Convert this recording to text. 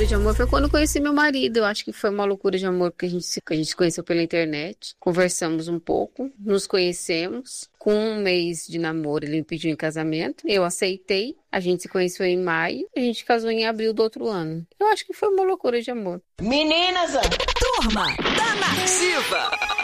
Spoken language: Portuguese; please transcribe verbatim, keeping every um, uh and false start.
de amor foi quando eu conheci meu marido. Eu acho que foi uma loucura de amor, porque a gente se, a gente se conheceu pela internet. Conversamos um pouco, nos conhecemos. Com um mês de namoro, ele me pediu em casamento. Eu aceitei. A gente se conheceu em maio. A gente casou em abril do outro ano. Eu acho que foi uma loucura de amor. Meninas! Turma da Nativa!